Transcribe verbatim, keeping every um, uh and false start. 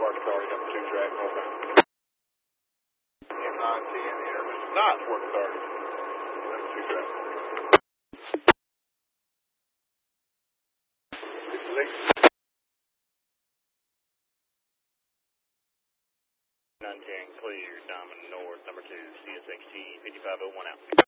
Spark Authority, number two track, northbound. M nine ten, enter Mister Not Spark Authority, number two track. nine ten, clear, Diamond North, number two, C S X T, fifty-five oh one out.